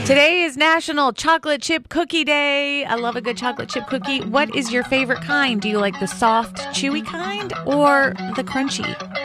Today is National Chocolate Chip Cookie Day. I love a good chocolate chip cookie. What is your favorite kind? Do you like the soft, chewy kind or the crunchy?